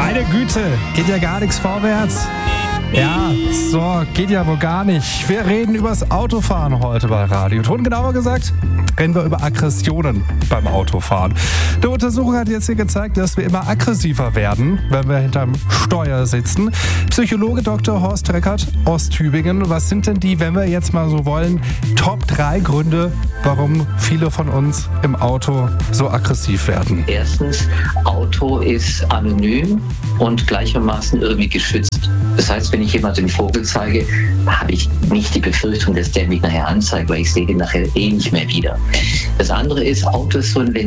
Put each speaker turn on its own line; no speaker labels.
Meine Güte, geht ja gar nichts vorwärts. Ja, so, geht ja wohl gar nicht. Wir reden übers Autofahren heute bei Radio Ton. Genauer gesagt, reden wir über Aggressionen beim Autofahren. Die Untersuchung hat jetzt hier gezeigt, dass wir immer aggressiver werden, wenn wir hinterm Steuer sitzen. Psychologe Dr. Horst Reckert, Osttübingen. Was sind denn die, wenn wir jetzt mal so wollen, Top 3 Gründe, warum viele von uns im Auto so aggressiv werden?
Erstens, Auto ist anonym und gleichermaßen irgendwie geschützt. Das heißt, wenn ich jemandem den Vogel zeige, habe ich nicht die Befürchtung, dass der mich nachher anzeigt, weil ich sehe den nachher nicht mehr wieder. Das andere ist, Auto ist so ein